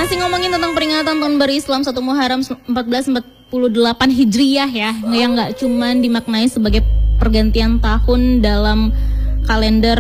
Masih ngomongin tentang peringatan Tahun Baru Islam 1 Muharram 1448 Hijriah ya, yang nggak cuman dimaknai sebagai pergantian tahun dalam kalender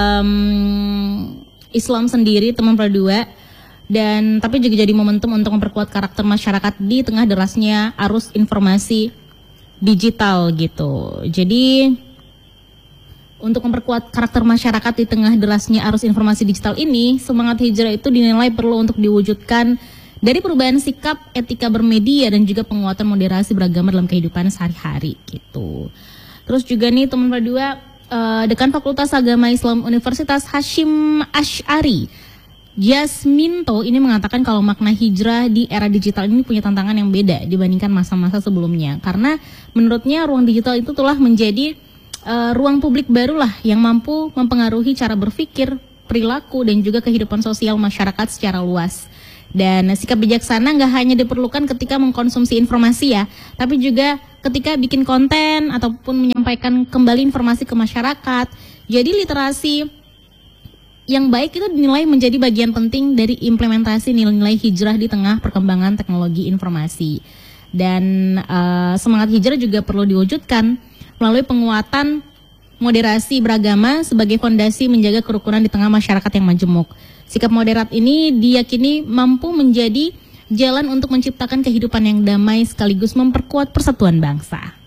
Islam sendiri, teman berdua, dan tapi juga jadi momentum untuk memperkuat karakter masyarakat di tengah derasnya arus informasi digital gitu. Jadi untuk memperkuat karakter masyarakat di tengah derasnya arus informasi digital ini, semangat hijrah itu dinilai perlu untuk diwujudkan dari perubahan sikap, etika bermedia, dan juga penguatan moderasi beragama dalam kehidupan sehari-hari gitu. Terus juga nih teman berdua, Dekan Fakultas Agama Islam Universitas Hasyim Asy'ari Jasminto ini mengatakan kalau makna hijrah di era digital ini punya tantangan yang beda dibandingkan masa-masa sebelumnya. Karena menurutnya ruang digital itu telah menjadi ruang publik barulah yang mampu mempengaruhi cara berpikir, perilaku, dan juga kehidupan sosial masyarakat secara luas. Dan sikap bijaksana nggak hanya diperlukan ketika mengkonsumsi informasi ya, tapi juga ketika bikin konten ataupun menyampaikan kembali informasi ke masyarakat. Jadi literasi yang baik itu dinilai menjadi bagian penting dari implementasi nilai-nilai hijrah di tengah perkembangan teknologi informasi. Dan semangat hijrah juga perlu diwujudkan melalui penguatan moderasi beragama sebagai fondasi menjaga kerukunan di tengah masyarakat yang majemuk. Sikap moderat ini diyakini mampu menjadi jalan untuk menciptakan kehidupan yang damai sekaligus memperkuat persatuan bangsa.